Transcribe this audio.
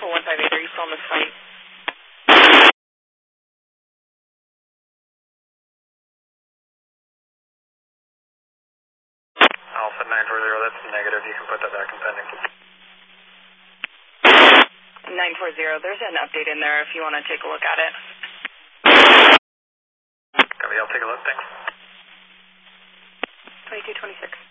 Alpha 158, are you still on the site? Alpha 940, that's negative. You can put that back in pending. 940, there's an update in there if you want to take a look at it. Copy, I'll take a look, thanks. 2226.